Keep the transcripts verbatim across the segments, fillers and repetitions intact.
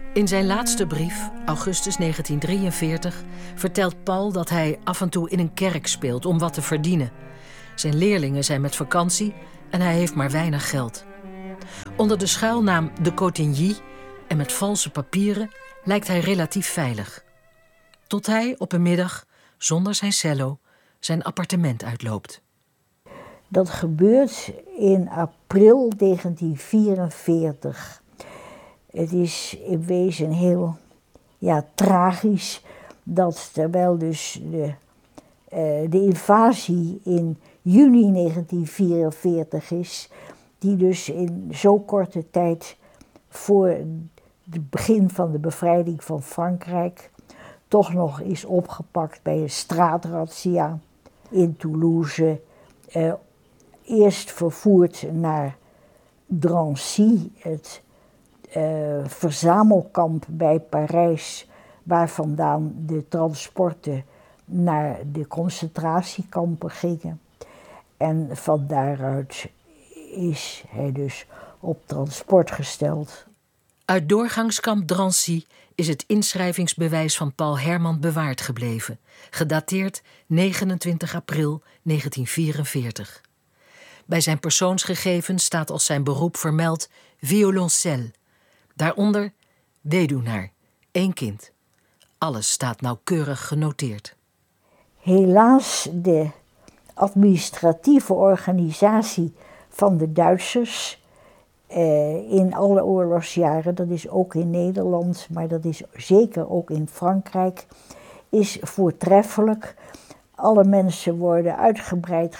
In zijn laatste brief, augustus negentien drieënveertig, vertelt Paul dat hij af en toe in een kerk speelt om wat te verdienen. Zijn leerlingen zijn met vakantie en hij heeft maar weinig geld. Onder de schuilnaam de Cotigny en met valse papieren lijkt hij relatief veilig. Tot hij op een middag, zonder zijn cello, zijn appartement uitloopt. Dat gebeurt in april negentien vierenveertig. Het is in wezen heel ja, tragisch dat terwijl dus de, uh, de invasie in juni negentien vierenveertig is, die dus in zo'n korte tijd voor het begin van de bevrijding van Frankrijk toch nog is opgepakt bij een straatrazzia in Toulouse. Uh, eerst vervoerd naar Drancy, het uh, verzamelkamp bij Parijs, waar vandaan de transporten naar de concentratiekampen gingen. En van daaruit is hij dus op transport gesteld. Uit doorgangskamp Drancy is het inschrijvingsbewijs van Paul Herman bewaard gebleven, gedateerd negenentwintig april negentien vierenveertig. Bij zijn persoonsgegevens staat als zijn beroep vermeld violoncel. Daaronder weduwnaar, één kind. Alles staat nauwkeurig genoteerd. Helaas, de administratieve organisatie van de Duitsers eh, in alle oorlogsjaren, dat is ook in Nederland, maar dat is zeker ook in Frankrijk, is voortreffelijk. Alle mensen worden uitgebreid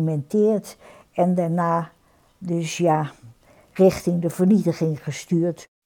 gedocumenteerd en daarna dus ja, richting de vernietiging gestuurd.